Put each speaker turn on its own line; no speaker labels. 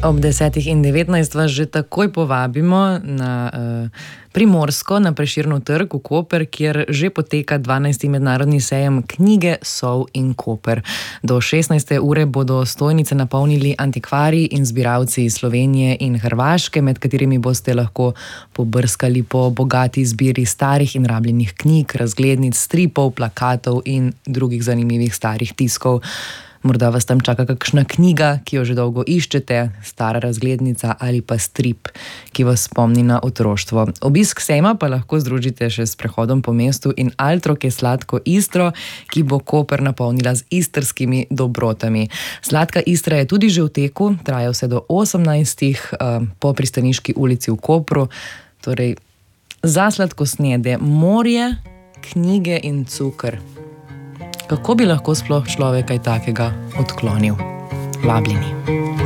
Ob 10:19 vas že takoj povabimo na Primorsko, na Prešernov trg v Koper, kjer že poteka 12. mednarodni sejem knjige Sol in Koper. Do 16. ure bodo stojnice napolnili antikvarji in zbiralci iz Slovenije in Hrvaške, med katerimi boste lahko pobrskali po bogati zbiri starih in rabljenih knjig, razglednic, stripov, plakatov in drugih zanimivih starih tiskov. Morda vas tam čaka kakšna knjiga, ki jo že dolgo iščete, stara razglednica ali pa strip, ki vas spomni na otroštvo. Obisk sejma pa lahko združite še s prehodom po mestu in altro, ki je sladko Istro, ki bo Koper napolnila z istrskimi dobrotami. Sladka Istra je tudi že v teku, traja vse do 18. Po Pristaniški ulici v Kopru. Torej, za sladkosnedje morje, knjige in cuker. Kako bi lahko sploh človek kaj takega odklonil? Vabljeni.